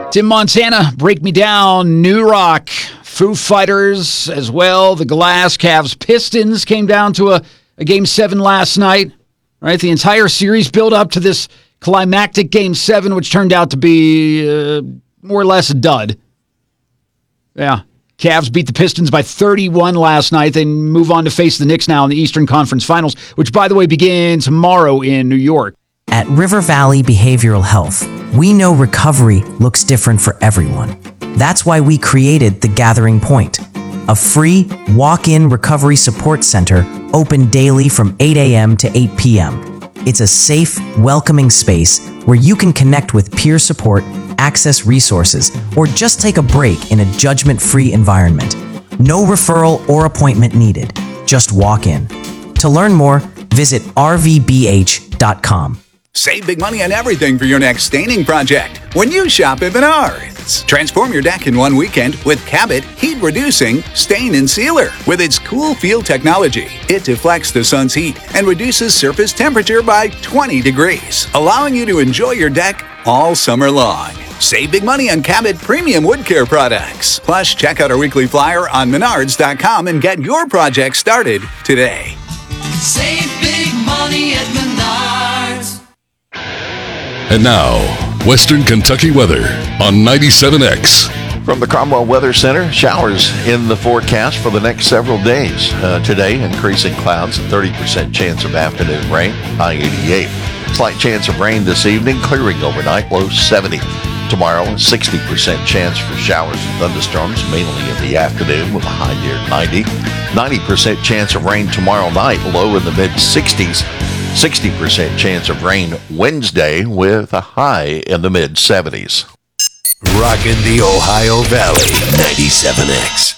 Tim Montana, Break Me Down, New Rock, Foo Fighters as well. The Glass, Cavs, Pistons came down to a Game 7 last night. Right, the entire series built up to this climactic Game 7, which turned out to be more or less a dud. Yeah, Cavs beat the Pistons by 31 last night. They move on to face the Knicks now in the Eastern Conference Finals, which, by the way, begin tomorrow in New York. At River Valley Behavioral Health, we know recovery looks different for everyone. That's why we created The Gathering Point, a free walk-in recovery support center open daily from 8 a.m. to 8 p.m. It's a safe, welcoming space where you can connect with peer support, access resources, or just take a break in a judgment-free environment. No referral or appointment needed. Just walk in. To learn more, visit rvbh.com. Save big money on everything for your next staining project when you shop at Menards. Transform your deck in one weekend with Cabot Heat Reducing Stain and Sealer. With its cool feel technology, it deflects the sun's heat and reduces surface temperature by 20 degrees, allowing you to enjoy your deck all summer long. Save big money on Cabot premium wood care products. Plus, check out our weekly flyer on Menards.com and get your project started today. Save big money at Menards. And now, Western Kentucky weather on 97X. From the Cromwell Weather Center, showers in the forecast for the next several days. Today, increasing clouds, 30% chance of afternoon rain, high 88. Slight chance of rain this evening, clearing overnight, low 70. Tomorrow, 60% chance for showers and thunderstorms, mainly in the afternoon with a high near 90. 90% chance of rain tomorrow night, low in the mid-60s. 60% chance of rain Wednesday with a high in the mid-70s. Rockin' the Ohio Valley, 97X.